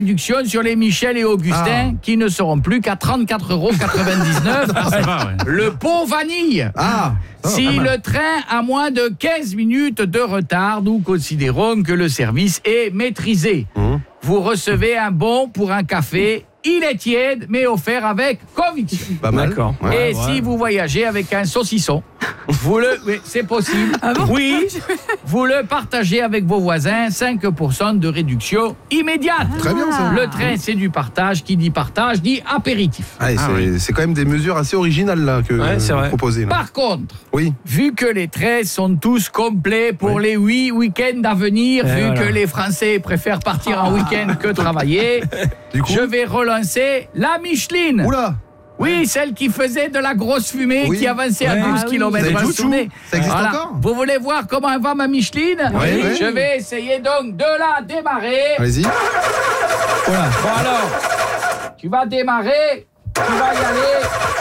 réduction sur les Michel et Augustin qui ne seront plus qu'à 34,99 €. Ça va, ouais. Le pot vanille. Si le train a moins de 15 minutes de retard, nous considérons que le service est maîtrisé. Vous recevez un bon pour un café. Il est tiède, mais offert avec conviction. Pas mal. D'accord. Et si vous voyagez avec un saucisson, oui, c'est possible. Ah bon? Oui, vous le partagez avec vos voisins, 5% de réduction immédiate. Très bien, ça. Le train, c'est du partage. Qui dit partage, dit apéritif. C'est quand même des mesures assez originales là que c'est vous vrai. proposez. Là. Par contre, Oui. vu que les trains sont tous complets pour les 8 week-ends à venir, vu voilà. que les Français préfèrent partir en week-end que travailler, Du coup, je vais relancer la Micheline. Oula. Oui, celle qui faisait de la grosse fumée, Oui. qui avançait à 12 Vous km avez par tout journée. Ça existe encore? Vous voulez voir comment va ma Micheline? Oui. Je vais essayer donc de la démarrer. Allez-y. Voilà. Bon alors, tu vas démarrer, tu vas y aller.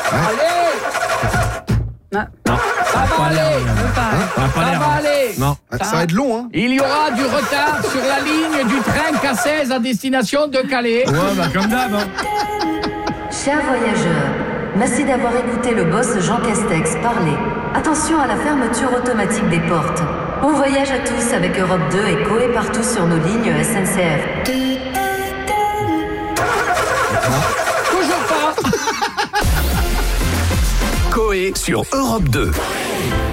Allez, ça va aller, ça va aller. Non. Ça va être long, hein. Il y aura du retard sur la ligne du train K16 à destination de Calais. Comme d'hab. Hein. Chers voyageurs, merci d'avoir écouté le boss Jean Castex parler. Attention à la fermeture automatique des portes. Bon voyage à tous avec Europe 2 et Coé partout sur nos lignes SNCF. Toujours pas. Coé sur Europe 2.